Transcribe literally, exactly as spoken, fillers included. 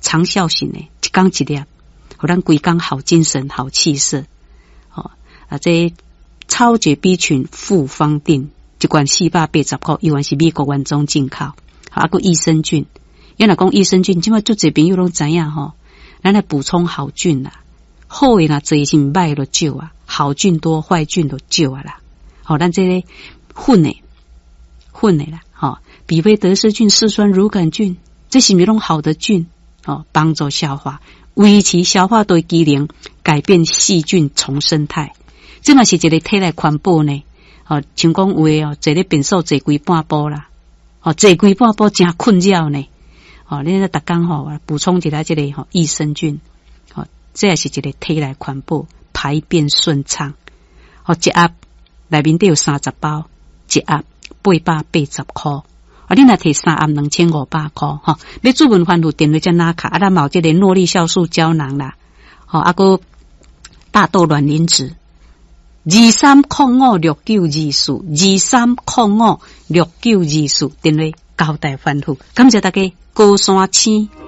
长效型的，一缸一粒，互咱规工好精神、好气色。哦啊，这超绝 B 群复方定一罐四百八十块，依然是美国原装进口。啊，个益生菌，原来讲益生菌，即摆足侪朋友拢知影吼，咱来补充好菌啦。好诶啦，侪是歹就少啊，好菌多，坏菌就少啊啦。好、哦，咱这个混诶，混诶啦，吼、哦，比菲德氏菌、嗜酸乳杆菌，这是咪拢好的菌？哦，帮助消化，维持消化道机能，改变细菌重生态。这嘛是一个体内环保呢。哦，像讲有诶哦，坐咧便所坐规半步啦。哦，坐规半步真困扰呢。哦，你咧逐工吼补充一下这个吼益生菌。哦，这也是一个体内环保，排便顺畅。哦，一盒内面都有三十包，一盒八百八十块。啊，你若摕三盒两千五百块。吼、哦，要主文番薯电话再拿卡，啊，咱嘛有这个诺丽酵素胶囊啦。哦，啊个大豆卵磷脂。二三零五六九二四，二三零五六九二四，电话交代番薯，感谢大家高山青。